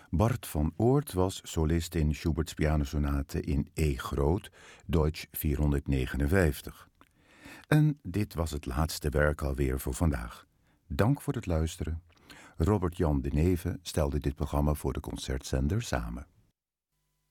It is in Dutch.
Bart van Oort was solist in Schuberts pianosonate in E groot, Deutsch 459. En dit was het laatste werk alweer voor vandaag. Dank voor het luisteren. Robert Jan de Neve stelde dit programma voor de concertzender samen.